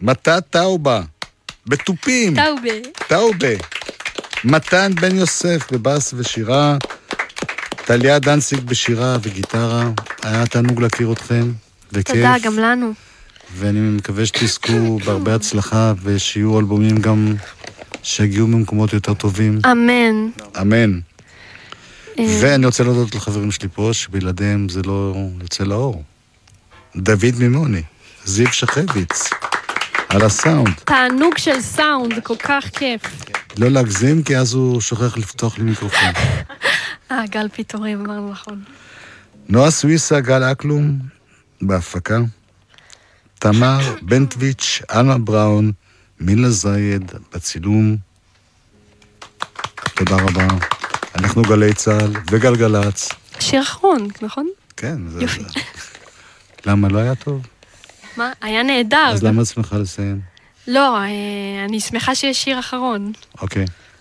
מתה טאובה, בטופים. טאובה. מתן בן יוסף בבאס ושירה, טליה דנציג בשירה וגיטרה. היה תענוג להכיר אתכם, וכיף. תודה, גם לנו. ואני מקווה שתזכו בהרבה הצלחה, ושיהיו אלבומים גם שיגיעו ממקומות יותר טובים. אמן. אמן. ואני רוצה להודות לחברים שלי פה, שבלעדיהם זה לא יוצא לאור. דוד מימוני, זיו שחביץ, על הסאונד. תענוג של סאונד, זה כל כך כיף. לא להגזים, כי אז הוא שוכח לפתוח לי מיקרופון. גל פיתורים, אמרנו נכון. נועה סוויסה, גל אקלום, בהפקה. תמר בנטוויץ', אלמה בראון, מילה זייד, בצילום. תודה רבה. אנחנו גלי צהל וגלגלץ. שיר אחרון, נכון? כן. יופי. למה לא היה טוב? מה? היה נהדר. אז למה את שמחה לסיים? לא, אני שמחה שיש שיר אחרון. אוקיי.